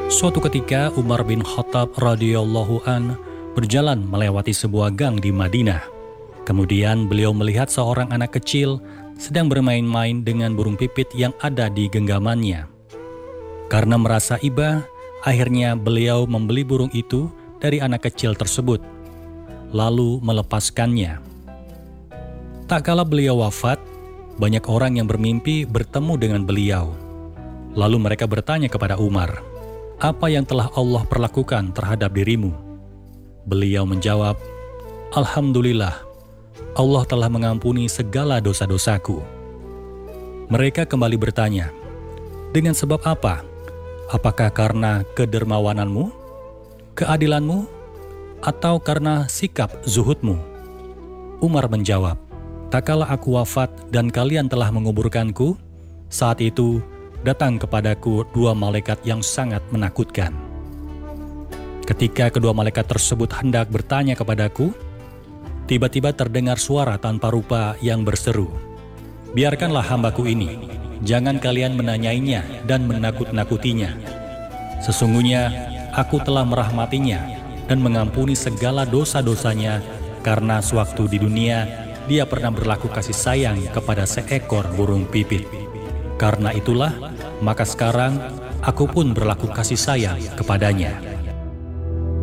Suatu ketika Umar bin Khattab radhiyallahu an berjalan melewati sebuah gang di Madinah. Kemudian beliau melihat seorang anak kecil sedang bermain-main dengan burung pipit yang ada di genggamannya. Karena merasa iba, akhirnya beliau membeli burung itu dari anak kecil tersebut, lalu melepaskannya. Tak kala beliau wafat, banyak orang yang bermimpi bertemu dengan beliau. Lalu mereka bertanya kepada Umar, "Apa yang telah Allah perlakukan terhadap dirimu?" Beliau menjawab, "Alhamdulillah, Allah telah mengampuni segala dosa-dosaku." Mereka kembali bertanya, "Dengan sebab apa? Apakah karena kedermawananmu, keadilanmu, atau karena sikap zuhudmu?" Umar menjawab, "Tak kala aku wafat dan kalian telah menguburkanku, saat itu datang kepadaku dua malaikat yang sangat menakutkan. Ketika kedua malaikat tersebut hendak bertanya kepadaku, tiba-tiba terdengar suara tanpa rupa yang berseru, 'Biarkanlah hambaku ini, jangan kalian menanyainya dan menakut-nakutinya. Sesungguhnya aku telah merahmatinya dan mengampuni segala dosa-dosanya karena sewaktu di dunia dia pernah berlaku kasih sayang kepada seekor burung pipit. Karena itulah, maka sekarang aku pun berlaku kasih sayang kepadanya.'"